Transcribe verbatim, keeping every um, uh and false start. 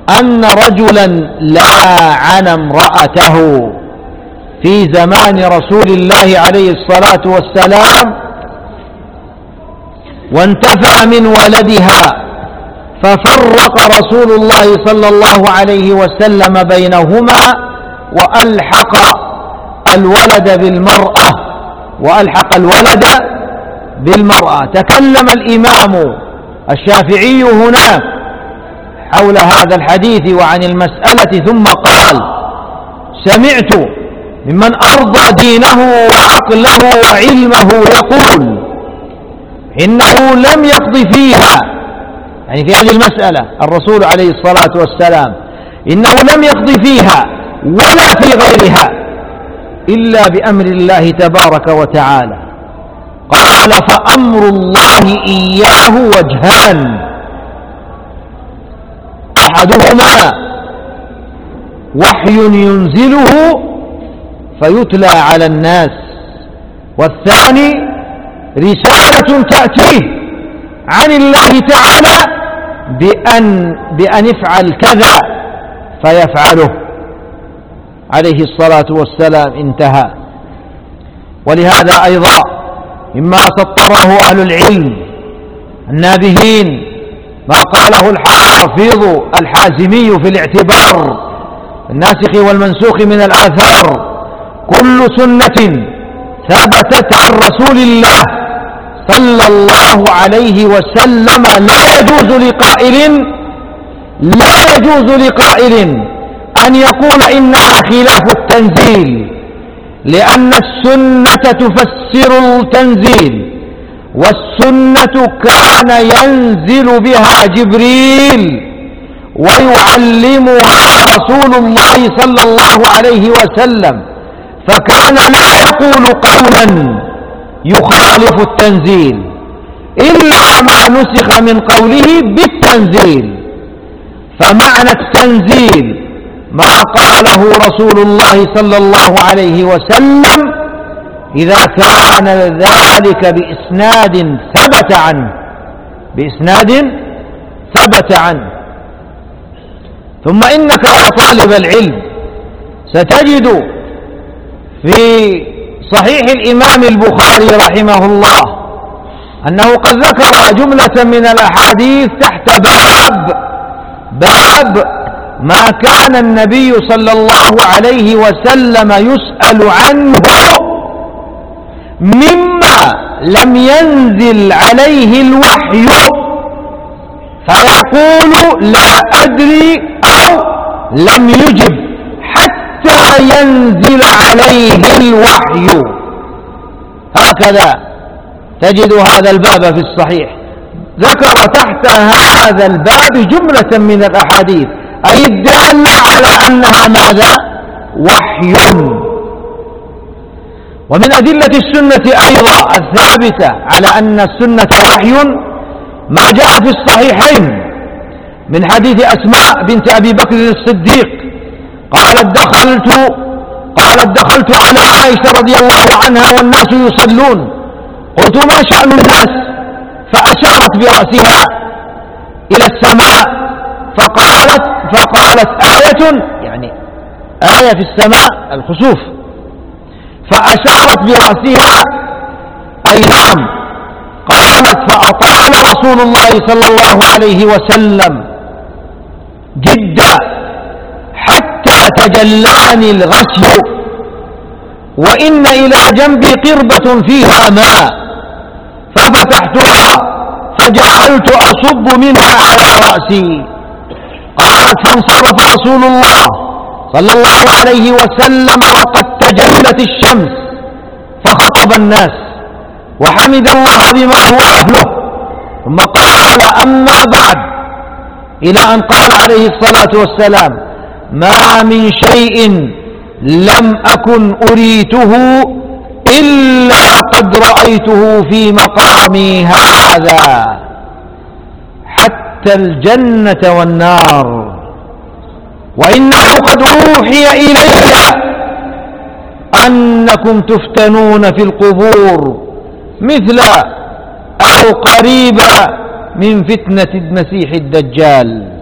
أن رجلا لاعن امرأته في زمان رسول الله عليه الصلاة والسلام وانتفع من ولدها، ففرق رسول الله صلى الله عليه وسلم بينهما وألحق الولد بالمرأة وألحق الولد بالمرأة. تكلم الإمام الشافعي هناك حول هذا الحديث وعن المسألة ثم قال: سمعت ممن أرضى دينه وعقله وعلمه يقول إنه لم يقض فيها، يعني في هذه المسألة الرسول عليه الصلاة والسلام إنه لم يقض فيها ولا في غيرها إلا بأمر الله تبارك وتعالى. قال: فأمر الله إياه وجهان: أحدهما وحي ينزله فيتلى على الناس، والثاني رسالة تأتيه عن الله تعالى بأن, بأن افعل كذا فيفعله عليه الصلاة والسلام. انتهى. ولهذا أيضا مما سطره أهل العلم النابهين ما قاله الحافظ الحازمي في الاعتبار الناسخ والمنسوخ من الآثار: كل سنة ثبتت عن رسول الله صلى الله عليه وسلم لا يجوز لقائل لا يجوز لقائل أن يقول إنها خلاف التنزيل، لأن السنة تفسر التنزيل، والسنة كان ينزل بها جبريل ويعلمها رسول الله صلى الله عليه وسلم، فكان لا يقول قولا يخالف التنزيل إلا ما نسخ من قوله بالتنزيل. فمعنى التنزيل ما قاله رسول الله صلى الله عليه وسلم إذا كان ذلك بإسناد ثبت عنه بإسناد ثبت عنه. ثم إنك يا طالب العلم ستجد في صحيح الإمام البخاري رحمه الله أنه قد ذكر جملة من الأحاديث تحت باب باب ما كان النبي صلى الله عليه وسلم يسأل عنه مما لم ينزل عليه الوحي فيقول لا أدري أو لم يجب حتى ينزل عليه الوحي. هكذا تجد هذا الباب في الصحيح، ذكر تحت هذا الباب جملة من الأحاديث أي الدالة على أنها ماذا؟ وحي. ومن أدلة السنة أيضا الثابتة على أن السنة وحي ما جاء في الصحيحين من حديث أسماء بنت أبي بكر الصديق قالت دخلت قالت دخلت على عائشة رضي الله عنها والناس يصلون، قلت ما شأن الناس؟ فأشارت برأسها إلى السماء فقالت فقالت آية، يعني آية في السماء الخسوف، فأشارت برأسها أي نعم. قالت فأطال رسول الله صلى الله عليه وسلم جدا حتى تجلاني الغشي وإن إلى جنبي قربة فيها ماء ففتحتها فجعلت أصب منها على رأسي. قالت فانصرف رسول الله صلى الله عليه وسلم وقد تجلت الشمس فخطب الناس وحمد الله بما هو أهله، ثم قال أما بعد، إلى أن قال عليه الصلاة والسلام ما من شيء لم أكن أريته إلا قد رأيته في مقامي هذا حتى الجنة والنار، وإنه قد أوحي إلي أنكم تفتنون في القبور مثل أو قريبا من فتنة المسيح الدجال.